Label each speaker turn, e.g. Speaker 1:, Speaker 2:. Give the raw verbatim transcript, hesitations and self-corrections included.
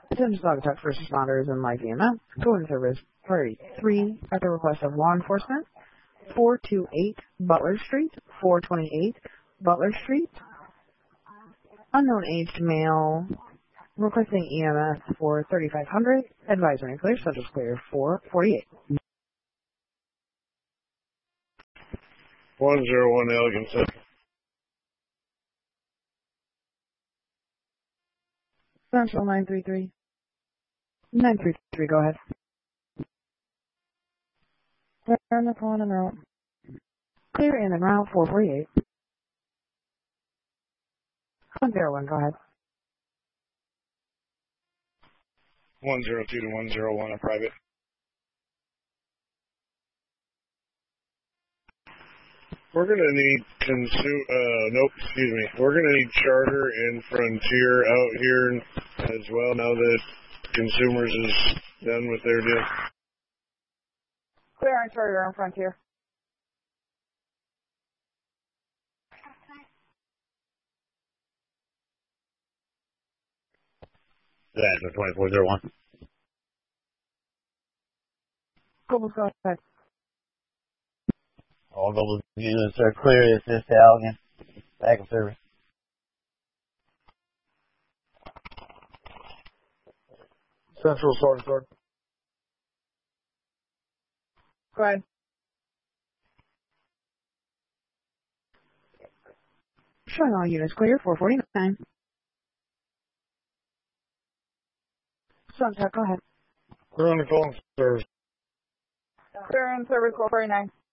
Speaker 1: Attention Saugatuck First Responders and Live E M S. Go in service priority three at the request of law enforcement. four twenty-eight Butler Street. four twenty-eight Butler Street. Unknown aged male requesting E M S for thirty-five hundred. Advisory clear. Subject clear four forty-eight.
Speaker 2: one zero one Elegant Center.
Speaker 1: Central nine three three. nine three three, go ahead. Clear in the phone and route. Clear in and route four forty-eight. one zero one, go ahead.
Speaker 2: one zero two to one zero one, a private. We're going to need consu- uh, nope, excuse me. We're going to need Charter and Frontier out here as well now that Consumers is done with their deal.
Speaker 1: Clear on Charter and Frontier.
Speaker 3: That's twenty-four oh one.
Speaker 1: Global, go ahead.
Speaker 3: All global units are clear. It's just Elegant. Back in service.
Speaker 2: Central Sword and Sword.
Speaker 1: Go ahead. Showing all units clear, four forty-nine. Sunset, go ahead.
Speaker 2: We're on the phone service.
Speaker 1: Clear in service, four forty-nine.